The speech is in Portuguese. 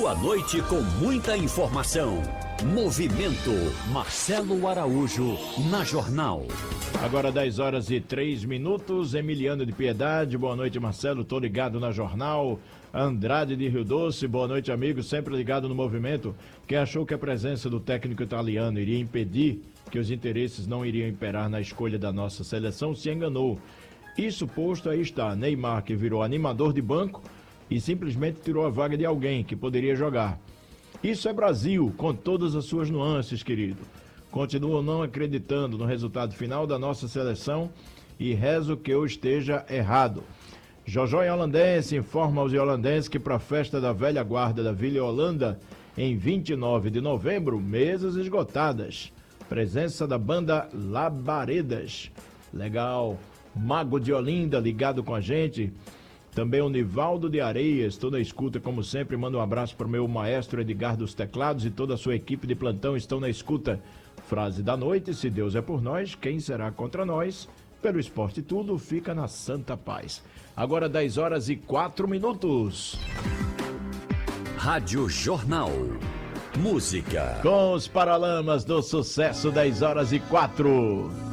Sua noite com muita informação. Movimento Marcelo Araújo na Jornal. Agora 10h03. Emiliano de Piedade, boa noite, Marcelo, tô ligado na Jornal. Andrade de Rio Doce, boa noite, amigo, sempre ligado no movimento. Quem achou que a presença do técnico italiano iria impedir que os interesses não iriam imperar na escolha da nossa seleção se enganou. Isso posto, aí está, Neymar, que virou animador de banco e simplesmente tirou a vaga de alguém que poderia jogar. Isso é Brasil, com todas as suas nuances, querido. Continuo não acreditando no resultado final da nossa seleção e rezo que eu esteja errado. Jojó Holandense informa aos holandenses que para a festa da velha guarda da Vila Holanda, em 29 de novembro, mesas esgotadas. Presença da banda Labaredas. Legal. Mago de Olinda ligado com a gente. Também o Nivaldo de Areias, estou na escuta como sempre. Manda um abraço para o meu maestro Edgar dos Teclados e toda a sua equipe de plantão estão na escuta. Frase da noite: se Deus é por nós, quem será contra nós? Pelo esporte tudo, fica na santa paz. Agora 10h04. Rádio Jornal. Música. Com os Paralamas do Sucesso, 10h04.